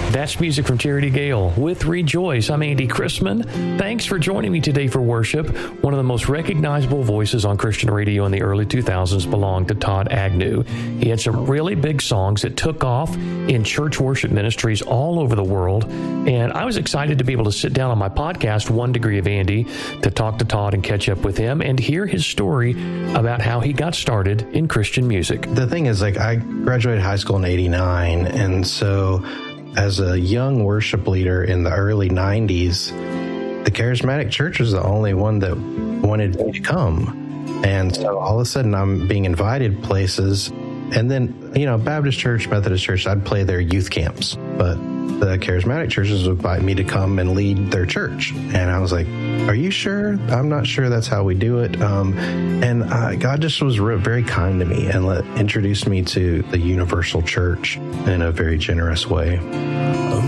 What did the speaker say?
That's music from Charity Gale with Rejoice. I'm Andy Christman. Thanks for joining me today for worship. One of the most recognizable voices on Christian radio in the early 2000s belonged to Todd Agnew. He had some really big songs that took off in church worship ministries all over the world. And I was excited to be able to sit down on my podcast, One Degree of Andy, to talk to Todd and catch up with him and hear his story about how he got started in Christian music. The thing is, I graduated high school in 89, and so as a young worship leader in the early 90s, the Charismatic Church was the only one that wanted me to come. And so all of a sudden I'm being invited places. And then, Baptist Church, Methodist Church, I'd play their youth camps. But the Charismatic churches would invite me to come and lead their church. And I was like, are you sure? I'm not sure that's how we do it. And God just was very kind to me and introduced me to the universal church in a very generous way.